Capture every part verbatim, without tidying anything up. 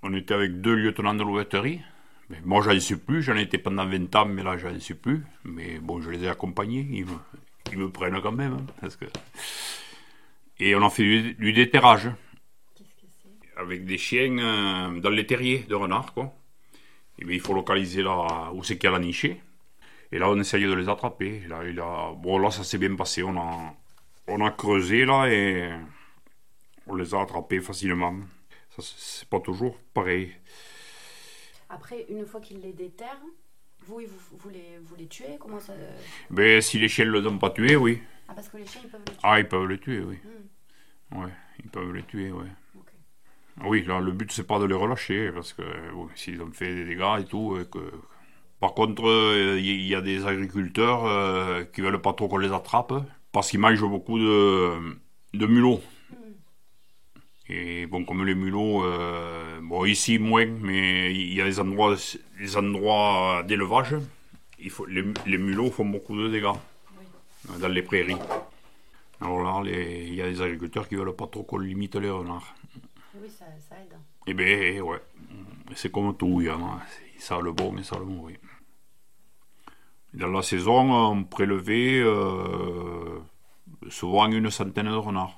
on était avec deux lieutenants de louveterie. Mais moi, j'en suis plus. J'en étais pendant vingt ans, mais là, j'en suis plus. Mais bon, je les ai accompagnés. Ils me, ils me prennent quand même. Hein, parce que... Et on a fait du, du déterrage. Qu'est-ce que c'est? Avec des chiens euh, dans les terriers de renards, quoi. Et bien, il faut localiser là où c'est qu'il y a la nichée. Et là, on essaye de les attraper. Là, il a... Bon, là, ça s'est bien passé. On a, on a creusé, là, et on les a attrapés facilement. Ça, c'est pas toujours pareil. Après, une fois qu'ils les déterrent, vous, vous, vous, les, vous les tuez? Comment ça... Ben, si les chiens ne les ont pas tués, oui. Ah, parce que les chiens, ils peuvent les tuer. Ah, ils peuvent les tuer, oui. Hmm. Ouais, ils peuvent les tuer, ouais. Ok. Oui, là, le but, c'est pas de les relâcher, parce que bon, s'ils ont fait des dégâts et tout, et que... Par contre, il euh, y a des agriculteurs euh, qui veulent pas trop qu'on les attrape, parce qu'ils mangent beaucoup de, de mulots. Hmm. Et bon, comme les mulots, euh, bon, ici moins, mais il y a des endroits, des endroits d'élevage, il faut, les, les mulots font beaucoup de dégâts Oui. dans les prairies. Alors là, les- il y a des agriculteurs qui veulent pas trop qu'on limite les renards. Oui, ça, ça aide. Eh bien, ouais, c'est comme tout, il y en a, ça a le bon et ça a le mauvais. Dans la saison, on prélevait euh, souvent une centaine de renards.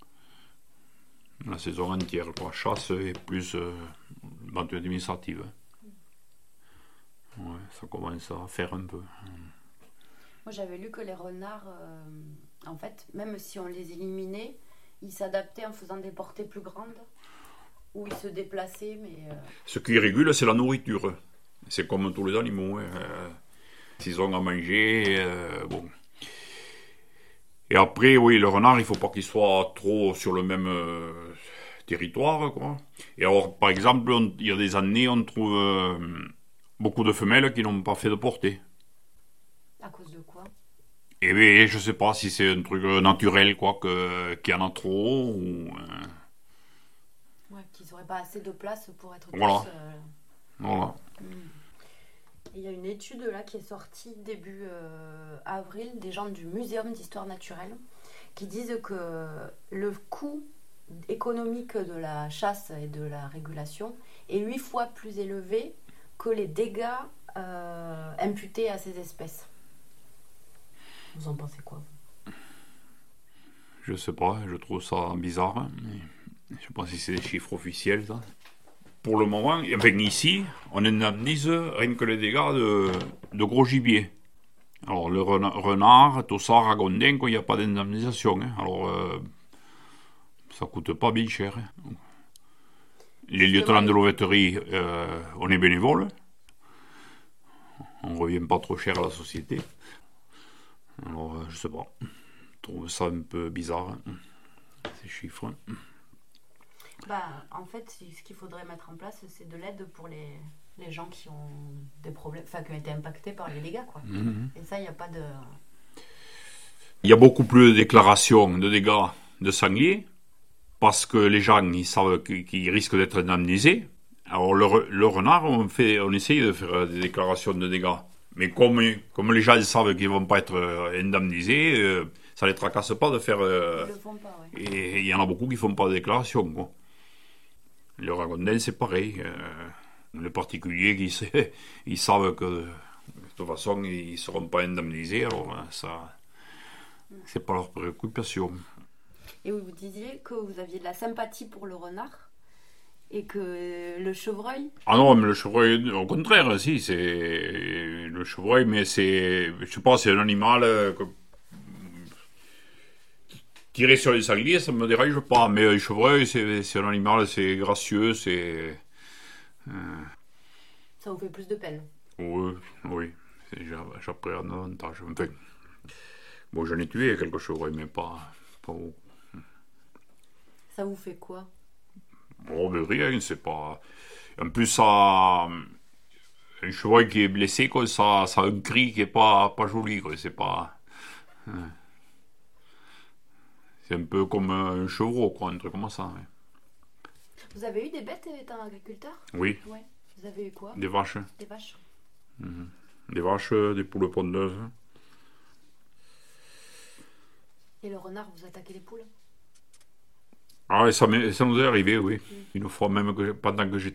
La saison entière, quoi. Chasse et plus euh, vente administrative. Ouais, ça commence à faire un peu. Moi, j'avais lu que les renards, euh, en fait, même si on les éliminait, ils s'adaptaient en faisant des portées plus grandes, ou ils se déplaçaient, mais... euh, Ce qui régule, c'est la nourriture. C'est comme tous les animaux. Hein. Euh, S'ils ont à manger, euh, bon. Et après, oui, le renard, il faut pas qu'il soit trop sur le même euh, territoire, quoi. Et alors, par exemple, on- il y a des années, on trouve euh, beaucoup de femelles qui n'ont pas fait de portée. à cause de quoi? Et bien, je sais pas si c'est un truc euh, naturel, quoi, que, qu'il y en a trop, ou... euh, Ouais, qu'ils n'auraient pas assez de place pour être Voilà. tous... euh, voilà. hmm. Il y a une étude là qui est sortie début euh, avril, des gens du Muséum d'histoire naturelle, qui disent que le coût économique de la chasse et de la régulation est huit fois plus élevé que les dégâts euh, imputés à ces espèces. Vous en pensez quoi? Je sais pas, je trouve ça bizarre, hein, mais je sais pas si c'est des chiffres officiels, ça. Pour le moment, enfin, ici, on indemnise rien que les dégâts de, de gros gibier. Alors, le rena- renard, tout ça, ragondin, il n'y a pas d'indemnisation. Hein. Alors, euh, ça coûte pas bien cher. Hein. Les Justement, lieutenants de les- louveterie, euh, on est bénévole. On revient pas trop cher à la société. Alors, euh, je sais pas. Je trouve ça un peu bizarre, hein, ces chiffres. bah, en fait, ce qu'il faudrait mettre en place, c'est de l'aide pour les, les gens qui ont des problèmes, enfin, qui ont été impactés par les dégâts, quoi. Mhm. Et ça, il n'y a pas de... Il y a beaucoup plus de déclarations de dégâts de sangliers parce que les gens ils savent qu'ils qu'ils risquent d'être indemnisés. Alors le, re- le renard, on, fait, on essaye de faire des déclarations de dégâts. Mais comme, comme les gens savent qu'ils ne vont pas être euh, indemnisés, euh, ça ne les tracasse pas de faire... euh, Ils le font pas, ouais. et il y en a beaucoup qui ne font pas de déclaration. Quoi. Le ragondin, c'est pareil. Euh, les particuliers, qui sait- ils savent que de toute façon, ils ne seront pas indemnisés. Alors euh, ça... C'est pas leur préoccupation. Et vous disiez que vous aviez de la sympathie pour le renard et que le chevreuil, Ah non, mais le chevreuil, au contraire, si, c'est le chevreuil, mais c'est, je sais pas, c'est un animal euh, que... tirer sur les sangliers, ça me dérange pas, mais le chevreuil, c'est, c'est un animal, c'est gracieux, c'est, ça vous fait plus de peine. oui, oui, c'est, j'appréhende davantage. Enfin, bon, j'en ai tué quelques chevreuils, mais pas, pas beaucoup. Ça vous fait quoi? Bon, mais rien, c'est pas. En plus, ça. Un chevreuil qui est blessé, quoi, ça, ça a un cri qui est pas, pas joli, quoi. C'est pas. C'est un peu comme un chevreau, quoi, un truc comme ça. Ouais. Vous avez eu des bêtes étant agriculteur? Oui, Ouais. Vous avez eu quoi? des vaches. Des vaches. Des vaches, des poules pondeuses. Et le renard, vous attaquez les poules? Ah, ça, m'est- ça nous est arrivé, oui. Une fois même, que, pendant que j'étais